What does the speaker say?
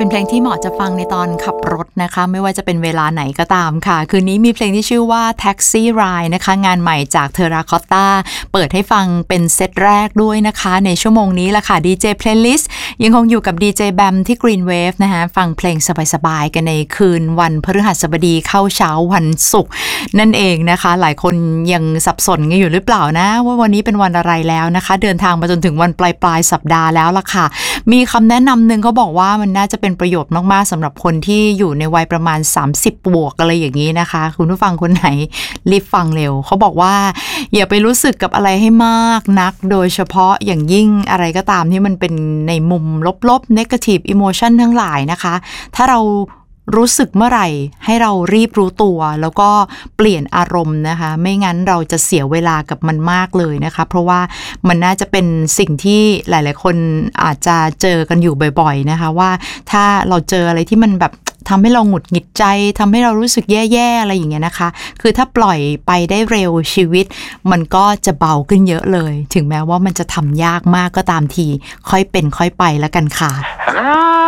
เป็นเพลงที่เหมาะจะฟังในตอนขับรถนะคะไม่ว่าจะเป็นเวลาไหนก็ตามค่ะคืนนี้มีเพลงที่ชื่อว่า Taxi Ride นะคะงานใหม่จาก Terracotta เปิดให้ฟังเป็นเซตแรกด้วยนะคะในชั่วโมงนี้ละค่ะ DJ Playlist ยังคงอยู่กับ DJ Bam ที่ Green Wave นะคะฟังเพลงสบายๆกันในคืนวันพฤหัสบดีเข้าเช้าวันศุกร์นั่นเองนะคะหลายคนยังสับสนกันอยู่หรือเปล่านะว่าวันนี้เป็นวันอะไรแล้วนะคะเดินทางมาจนถึงวันปลายสัปดาห์แล้วล่ะค่ะมีคำแนะนำนึงเขาบอกว่ามันน่าจะเป็นประโยชน์มากๆสำหรับคนที่อยู่ในวัยประมาณ30บวกอะไรอย่างนี้นะคะคุณผู้ฟังคนไหนรีบฟังเร็วเขาบอกว่าอย่าไปรู้สึกกับอะไรให้มากนักโดยเฉพาะอย่างยิ่งอะไรก็ตามที่มันเป็นในมุมลบๆ negative emotion ทั้งหลายนะคะถ้าเรารู้สึกเมื่อไหร่ให้เรารีบรู้ตัวแล้วก็เปลี่ยนอารมณ์นะคะไม่งั้นเราจะเสียเวลากับมันมากเลยนะคะเพราะว่ามันน่าจะเป็นสิ่งที่หลายๆคนอาจจะเจอกันอยู่บ่อยๆนะคะว่าถ้าเราเจออะไรที่มันแบบทำให้เราหงุดหงิดใจทำให้เรารู้สึกแย่ๆอะไรอย่างเงี้ยนะคะคือถ้าปล่อยไปได้เร็วชีวิตมันก็จะเบาขึ้นเยอะเลยถึงแม้ว่ามันจะทำยากมากก็ตามทีค่อยเป็นค่อยไปแล้วกันค่ะ